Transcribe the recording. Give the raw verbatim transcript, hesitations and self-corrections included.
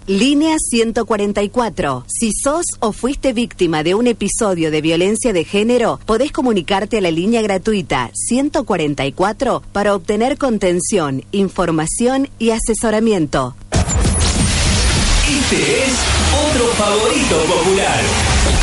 Línea ciento cuarenta y cuatro. Si sos o fuiste víctima de un episodio de violencia de género, podés comunicarte a la línea gratuita ciento cuarenta y cuatro para obtener contención, información y asesoramiento. Este es otro favorito popular.